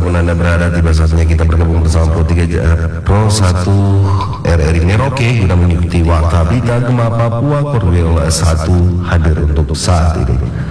dimanapun Anda berada, tiba saatnya kita bergabung bersama Pro 1 RRI Merauke guna mengikuti Warta Berita Gema Papua Korwil 1 hadir untuk saat ini.